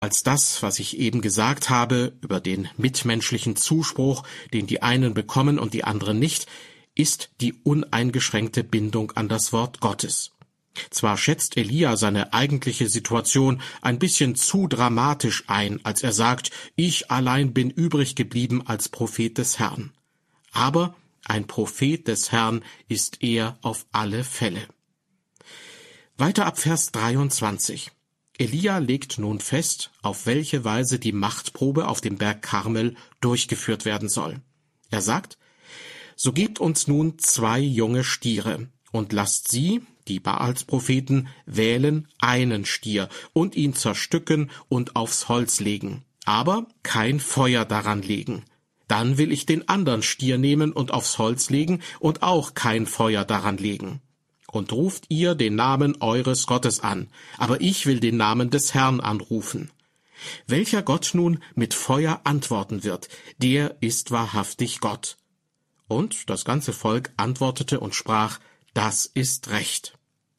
als das, was ich eben gesagt habe über den mitmenschlichen Zuspruch, den die einen bekommen und die anderen nicht, ist die uneingeschränkte Bindung an das Wort Gottes. Zwar schätzt Elia seine eigentliche Situation ein bisschen zu dramatisch ein, als er sagt, ich allein bin übrig geblieben als Prophet des Herrn. Aber ein Prophet des Herrn ist er auf alle Fälle. Weiter ab Vers 23. Elia legt nun fest, auf welche Weise die Machtprobe auf dem Berg Karmel durchgeführt werden soll. Er sagt, so gebt uns nun 2 junge Stiere und lasst sie, die Baals-Propheten, wählen einen Stier und ihn zerstücken und aufs Holz legen, aber kein Feuer daran legen. Dann will ich den anderen Stier nehmen und aufs Holz legen und auch kein Feuer daran legen. Und ruft ihr den Namen eures Gottes an, aber ich will den Namen des Herrn anrufen. Welcher Gott nun mit Feuer antworten wird, der ist wahrhaftig Gott. Und das ganze Volk antwortete und sprach, das ist recht.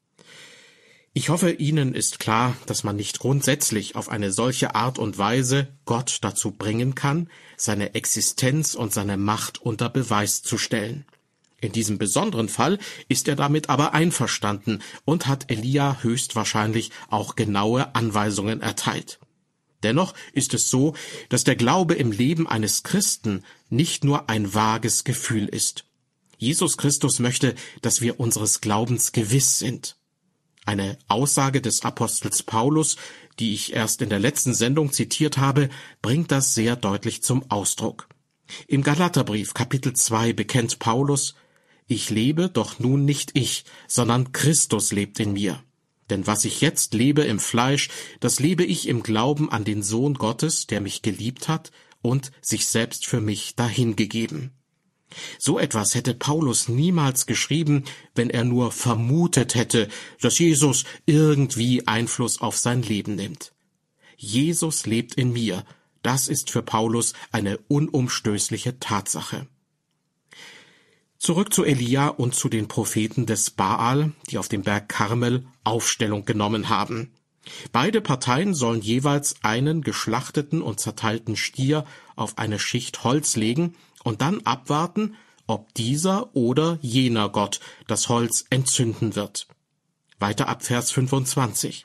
Ich hoffe, Ihnen ist klar, dass man nicht grundsätzlich auf eine solche Art und Weise Gott dazu bringen kann, seine Existenz und seine Macht unter Beweis zu stellen. In diesem besonderen Fall ist er damit aber einverstanden und hat Elia höchstwahrscheinlich auch genaue Anweisungen erteilt. Dennoch ist es so, dass der Glaube im Leben eines Christen nicht nur ein vages Gefühl ist. Jesus Christus möchte, dass wir unseres Glaubens gewiss sind. Eine Aussage des Apostels Paulus, die ich erst in der letzten Sendung zitiert habe, bringt das sehr deutlich zum Ausdruck. Im Galaterbrief Kapitel 2 bekennt Paulus, ich lebe, doch nun nicht ich, sondern Christus lebt in mir. Denn was ich jetzt lebe im Fleisch, das lebe ich im Glauben an den Sohn Gottes, der mich geliebt hat und sich selbst für mich dahingegeben. So etwas hätte Paulus niemals geschrieben, wenn er nur vermutet hätte, dass Jesus irgendwie Einfluss auf sein Leben nimmt. Jesus lebt in mir, das ist für Paulus eine unumstößliche Tatsache. Zurück zu Elia und zu den Propheten des Baal, die auf dem Berg Karmel Aufstellung genommen haben. Beide Parteien sollen jeweils einen geschlachteten und zerteilten Stier auf eine Schicht Holz legen und dann abwarten, ob dieser oder jener Gott das Holz entzünden wird. Weiter ab Vers 25.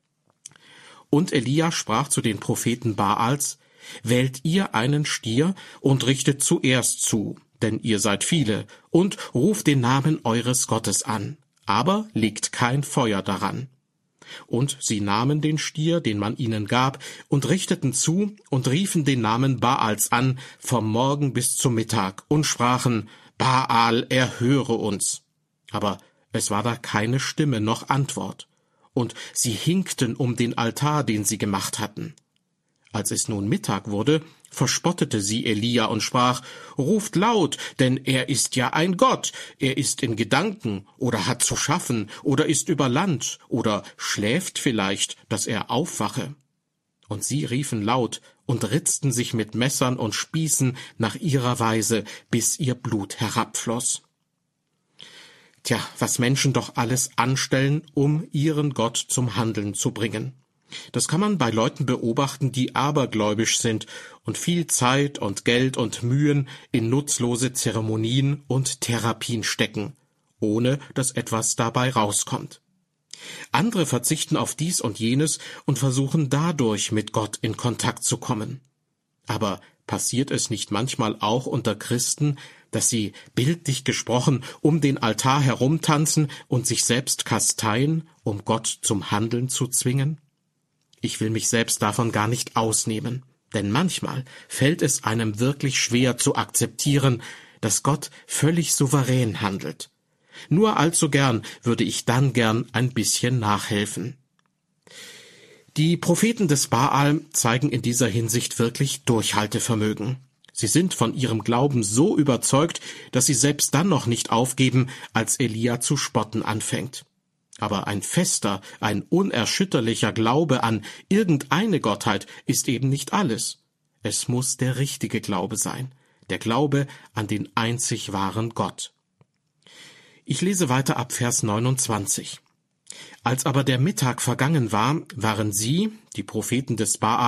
Und Elia sprach zu den Propheten Baals, wählt ihr einen Stier und richtet zuerst zu, denn ihr seid viele, und ruft den Namen eures Gottes an, aber legt kein Feuer daran. Und sie nahmen den Stier, den man ihnen gab, und richteten zu und riefen den Namen Baals an, vom Morgen bis zum Mittag, und sprachen, Baal, erhöre uns. Aber es war da keine Stimme noch Antwort. Und sie hinkten um den Altar, den sie gemacht hatten. Als es nun Mittag wurde, verspottete sie Elia und sprach, ruft laut, denn er ist ja ein Gott, er ist in Gedanken oder hat zu schaffen oder ist über Land oder schläft vielleicht, dass er aufwache. Und sie riefen laut und ritzten sich mit Messern und Spießen nach ihrer Weise, bis ihr Blut herabfloss. Tja, was Menschen doch alles anstellen, um ihren Gott zum Handeln zu bringen. Das kann man bei Leuten beobachten, die abergläubisch sind und viel Zeit und Geld und Mühen in nutzlose Zeremonien und Therapien stecken, ohne dass etwas dabei rauskommt. Andere verzichten auf dies und jenes und versuchen dadurch mit Gott in Kontakt zu kommen. Aber passiert es nicht manchmal auch unter Christen, dass sie, bildlich gesprochen, um den Altar herumtanzen und sich selbst kasteien, um Gott zum Handeln zu zwingen? Ich will mich selbst davon gar nicht ausnehmen, denn manchmal fällt es einem wirklich schwer zu akzeptieren, dass Gott völlig souverän handelt. Nur allzu gern würde ich dann gern ein bisschen nachhelfen. Die Propheten des Baal zeigen in dieser Hinsicht wirklich Durchhaltevermögen. Sie sind von ihrem Glauben so überzeugt, dass sie selbst dann noch nicht aufgeben, als Elia zu spotten anfängt. Aber ein fester, ein unerschütterlicher Glaube an irgendeine Gottheit ist eben nicht alles. Es muss der richtige Glaube sein, der Glaube an den einzig wahren Gott. Ich lese weiter ab Vers 29. Als aber der Mittag vergangen war, waren sie, die Propheten des Baal,